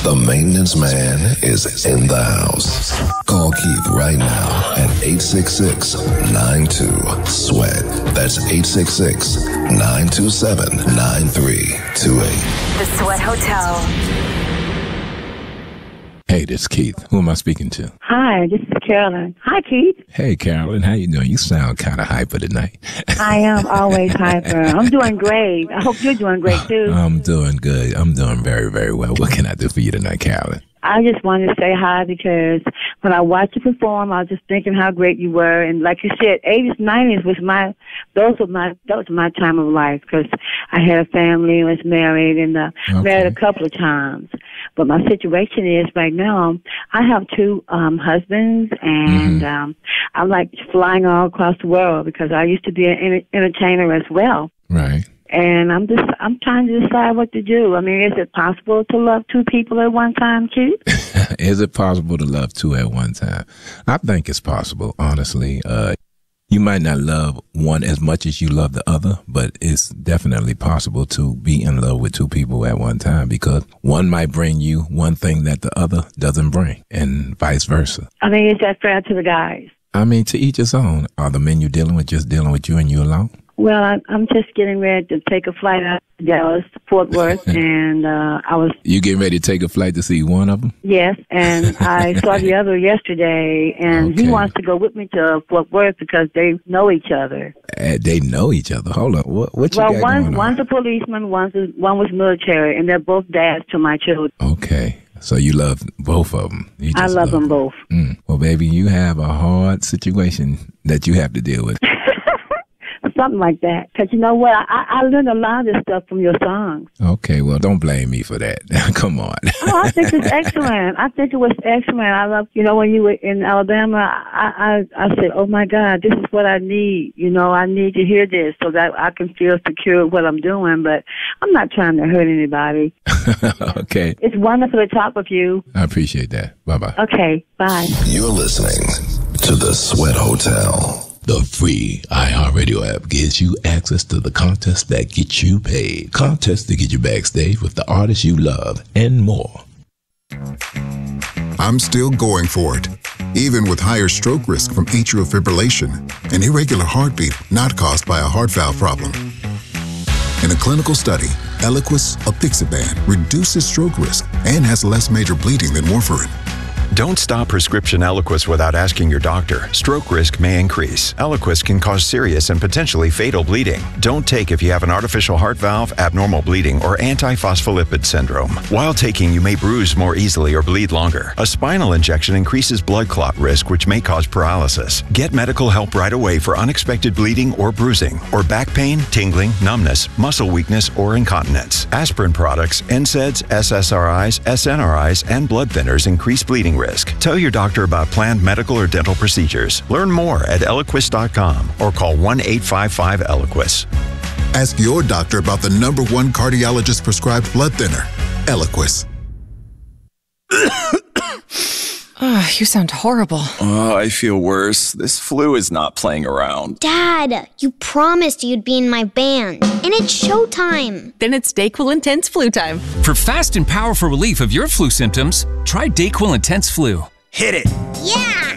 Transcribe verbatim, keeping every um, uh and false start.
The maintenance man is in the house. Call Keith right now at eight six six, nine two, SWEAT. That's eight six six, nine two seven, nine three two eight. The Sweat Hotel. Hey, this is Keith. Who am I speaking to? Hi, this is Carolyn. Hi, Keith. Hey, Carolyn. How you doing? You sound kind of hyper tonight. I am always hyper. I'm doing great. I hope you're doing great, too. I'm doing good. I'm doing very, very well. What can I do for you tonight, Carolyn? I just wanted to say hi because when I watched you perform, I was just thinking how great you were. And like you said, eighties, nineties was my, those were my, that was my time of life because I had a family, was married, and uh, Okay. married a couple of times. But my situation is right now, I have two um, husbands, and Mm-hmm. um, I like flying all across the world because I used to be an enter- entertainer as well. Right. And I'm just, I'm trying to decide what to do. I mean, is it possible to love two people at one time, Keith? Is it possible to love two at one time? I think it's possible, honestly. Uh, you might not love one as much as you love the other, but it's definitely possible to be in love with two people at one time because one might bring you one thing that the other doesn't bring and vice versa. I mean, is that fair to the guys? I mean, to each his own. Are the men you're dealing with just dealing with you and you alone? Well, I, I'm just getting ready to take a flight out to Dallas, Fort Worth, and uh, I was, You getting ready to take a flight to see one of them? yes, and I saw the other yesterday, and Okay. he wants to go with me to Fort Worth because they know each other. Uh, they know each other. Hold on. What, what you Well, got one, going on? one's a policeman, one's a, one was military, and they're both dads to my children. Okay. So you love both of them. You I just love them both. Mm. Well, baby, you have a hard situation that you have to deal with. Something like that. Because you know what? I, I learned a lot of this stuff from your songs. Okay, well, don't blame me for that. Come on. Oh, I think it's excellent. I think it was excellent. I love, you know, when you were in Alabama, I, I, I said, oh my God, this is what I need. You know, I need to hear this so that I can feel secure with what I'm doing. But I'm not trying to hurt anybody. Okay. It's wonderful to talk with you. I appreciate that. Bye-bye. Okay, bye. You're listening to The Sweat Hotel. The free iHeartRadio app gives you access to the contests that get you paid. Contests to get you backstage with the artists you love and more. I'm still going for it, even with higher stroke risk from atrial fibrillation, an irregular heartbeat not caused by a heart valve problem. In a clinical study, Eliquis, apixaban, reduces stroke risk and has less major bleeding than warfarin. Don't stop prescription Eliquis without asking your doctor. Stroke risk may increase. Eliquis can cause serious and potentially fatal bleeding. Don't take if you have an artificial heart valve, abnormal bleeding, or antiphospholipid syndrome. While taking, you may bruise more easily or bleed longer. A spinal injection increases blood clot risk, which may cause paralysis. Get medical help right away for unexpected bleeding or bruising, or back pain, tingling, numbness, muscle weakness, or incontinence. Aspirin products, N SAIDs, S S R Is, S N R Is, and blood thinners increase bleeding risk. Tell your doctor about planned medical or dental procedures. Learn more at Eliquis dot com or call one eight five five Eliquis. Ask your doctor about the number one cardiologist prescribed blood thinner, Eliquis. Oh, you sound horrible. Oh, I feel worse. This flu is not playing around. Dad, you promised you'd be in my band. And it's showtime. Then it's DayQuil Intense Flu time. For fast and powerful relief of your flu symptoms, try DayQuil Intense Flu. Hit it. Yeah!